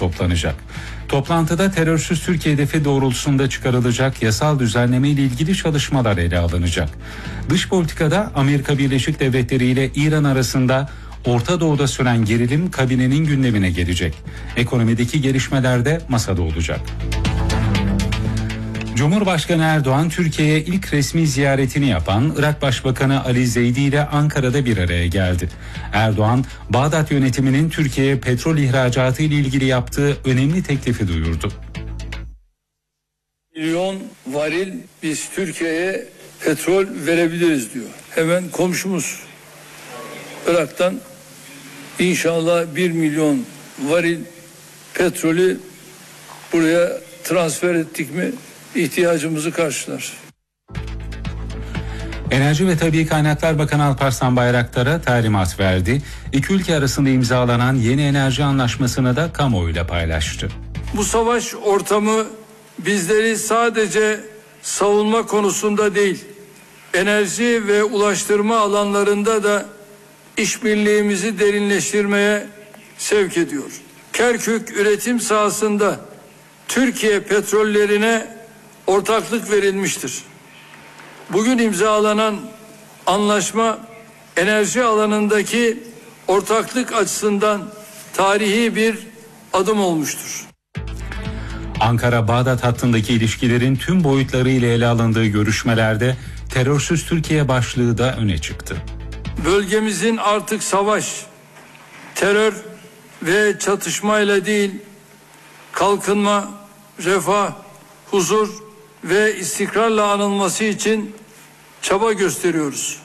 toplanacak. Toplantıda terörsüz Türkiye hedefi doğrultusunda çıkarılacak yasal düzenleme ile ilgili çalışmalar ele alınacak. Dış politikada Amerika Birleşik Devletleri ile İran arasında Orta Doğu'da süren gerilim kabinenin gündemine gelecek. Ekonomideki gelişmeler de masada olacak. Cumhurbaşkanı Erdoğan Türkiye'ye ilk resmi ziyaretini yapan Irak Başbakanı Ali Zeydi ile Ankara'da bir araya geldi. Erdoğan, Bağdat yönetiminin Türkiye'ye petrol ihracatı ile ilgili yaptığı önemli teklifi duyurdu. Milyon varil biz Türkiye'ye petrol verebiliriz diyor. Hemen komşumuz Irak'tan inşallah 1 milyon varil petrolü buraya transfer ettik mi ihtiyacımızı karşılar. Enerji ve Tabii Kaynaklar Bakanı Alparslan Bayraktar'a talimat verdi. İki ülke arasında imzalanan yeni enerji anlaşmasını da kamuoyuyla paylaştı. Bu savaş ortamı bizleri sadece savunma konusunda değil, enerji ve ulaştırma alanlarında da işbirliğimizi derinleştirmeye sevk ediyor. Kerkük üretim sahasında Türkiye petrollerine ortaklık verilmiştir. Bugün imzalanan anlaşma enerji alanındaki ortaklık açısından tarihi bir adım olmuştur. Ankara-Bağdat hattındaki ilişkilerin tüm boyutlarıyla ele alındığı görüşmelerde terörsüz Türkiye başlığı da öne çıktı. Bölgemizin artık savaş, terör ve çatışmayla değil, kalkınma, refah, huzur ve istikrarla anılması için çaba gösteriyoruz.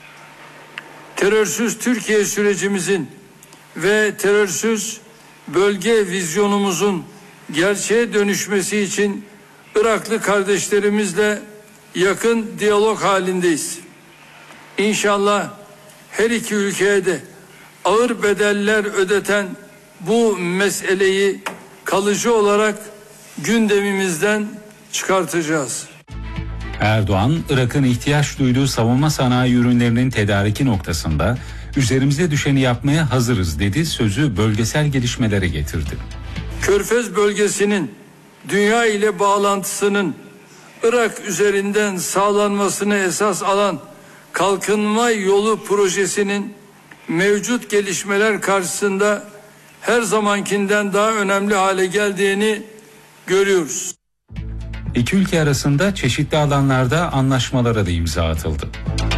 Terörsüz Türkiye sürecimizin ve terörsüz bölge vizyonumuzun gerçeğe dönüşmesi için Iraklı kardeşlerimizle yakın diyalog halindeyiz. İnşallah her iki ülkeye de ağır bedeller ödeten bu meseleyi kalıcı olarak gündemimizden çıkartacağız. Erdoğan, Irak'ın ihtiyaç duyduğu savunma sanayi ürünlerinin tedariki noktasında üzerimize düşeni yapmaya hazırız dedi, sözü bölgesel gelişmelere getirdi. Körfez bölgesinin dünya ile bağlantısının Irak üzerinden sağlanmasını esas alan kalkınma yolu projesinin mevcut gelişmeler karşısında her zamankinden daha önemli hale geldiğini görüyoruz. İki ülke arasında çeşitli alanlarda anlaşmalara da imza atıldı.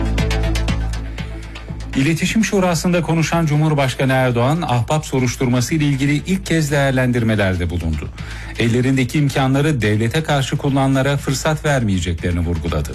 İletişim Şurası'nda konuşan Cumhurbaşkanı Erdoğan, Ahbap soruşturması ile ilgili ilk kez değerlendirmelerde bulundu. Ellerindeki imkanları devlete karşı kullananlara fırsat vermeyeceklerini vurguladı.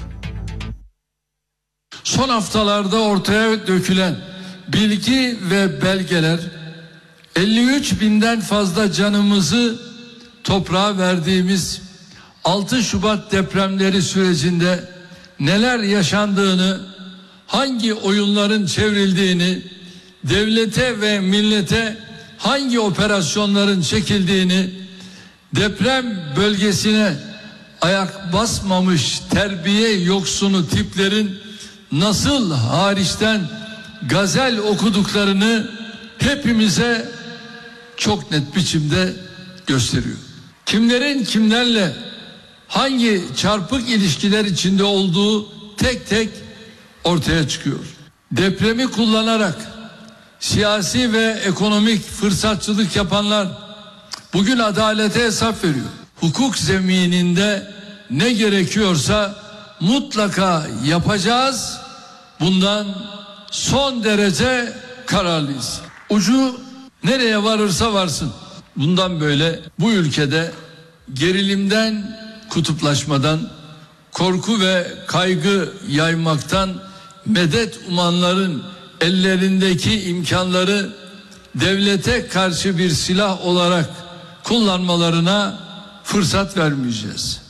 Son haftalarda ortaya dökülen bilgi ve belgeler 53 binden fazla canımızı toprağa verdiğimiz 6 Şubat depremleri sürecinde neler yaşandığını, hangi oyunların çevrildiğini, devlete ve millete hangi operasyonların çekildiğini, deprem bölgesine ayak basmamış terbiye yoksunu tiplerin nasıl hariçten gazel okuduklarını hepimize çok net biçimde gösteriyor. Kimlerin kimlerle hangi çarpık ilişkiler içinde olduğu tek tek ortaya çıkıyor. Depremi kullanarak siyasi ve ekonomik fırsatçılık yapanlar bugün adalete hesap veriyor. Hukuk zemininde ne gerekiyorsa mutlaka yapacağız. Bundan son derece kararlıyız. Ucu nereye varırsa varsın. Bundan böyle bu ülkede gerilimden, kutuplaşmadan, korku ve kaygı yaymaktan medet umanların ellerindeki imkanları devlete karşı bir silah olarak kullanmalarına fırsat vermeyeceğiz.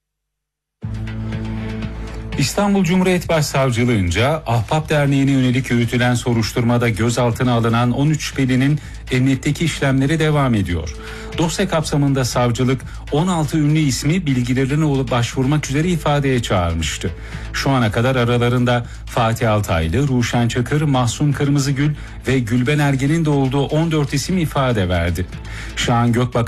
İstanbul Cumhuriyet Başsavcılığınca Ahbap Derneği'ne yönelik yürütülen soruşturmada gözaltına alınan 13 şüphelinin emniyetteki işlemleri devam ediyor. Dosya kapsamında savcılık 16 ünlü ismi bilgilerine başvurmak üzere ifadeye çağırmıştı. Şu ana kadar aralarında Fatih Altaylı, Ruşen Çakır, Mahsun Kırmızıgül ve Gülben Ergen'in de olduğu 14 isim ifade verdi. Şahan Gökbakan